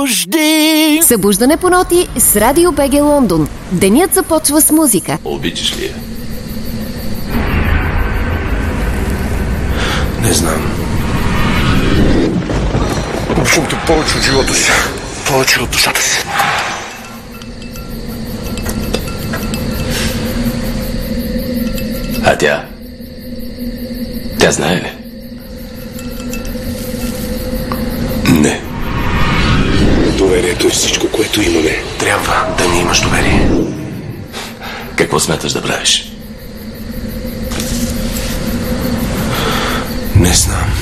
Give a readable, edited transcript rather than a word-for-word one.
чужди. Събуждане по ноти с Радио БГ Лондон. Денят започва с музика. Обичаш ли я? Не знам. Обичам те повече от живота си. Повече от душата си. А тя? Тя знае ли? Не. Доверието е всичко, което имаме. Трябва да ни имаш доверие. Какво смяташ да правиш? Не знам.